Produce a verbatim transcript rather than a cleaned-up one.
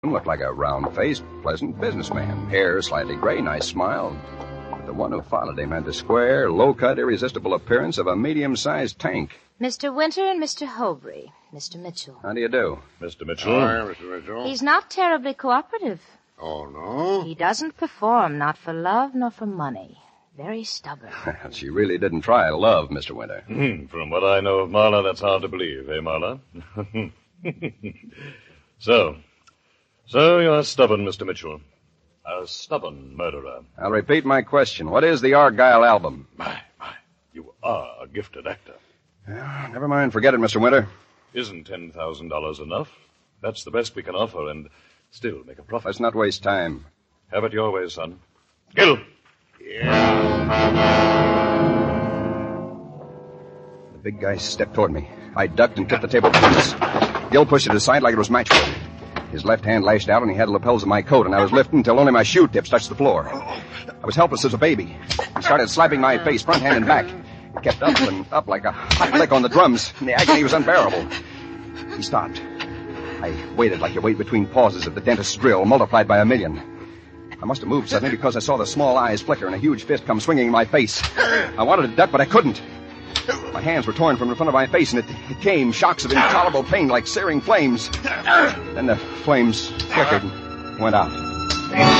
Looked like a round-faced, pleasant businessman. Hair slightly gray, nice smile. But the one who followed him had the square, low-cut, irresistible appearance of a medium-sized tank. Mister Winter and Mister Hobry. Mister Mitchell. How do you do? Mister Mitchell. Hi, Mister Mitchell. He's not terribly cooperative. Oh, no? He doesn't perform, not for love nor for money. Very stubborn. She really didn't try love, Mister Winter. From what I know of Marla, that's hard to believe, eh, Marla? so, so you're stubborn, Mister Mitchell. A stubborn murderer. I'll repeat my question. What is the Argyle album? My, my, you are a gifted actor. Well, never mind. Forget it, Mister Winter. Isn't ten thousand dollars enough? That's the best we can offer and still make a profit. Let's not waste time. Have it your way, son. Gil! The big guy stepped toward me. I ducked and tipped the table twice. Gil pushed it aside like it was matchwood. His left hand lashed out, and he had the lapels of my coat, and I was lifting until only my shoe tips touched the floor. I was helpless as a baby. He started slapping my face, front hand and back. He kept up and up like a hot lick on the drums, and the agony was unbearable. He stopped. I waited like you wait between pauses of the dentist's drill, multiplied by a million. I must have moved suddenly because I saw the small eyes flicker and a huge fist come swinging in my face. I wanted to duck, but I couldn't. My hands were torn from the front of my face, and it, it came, shocks of intolerable pain like searing flames. Then the flames flickered and went out.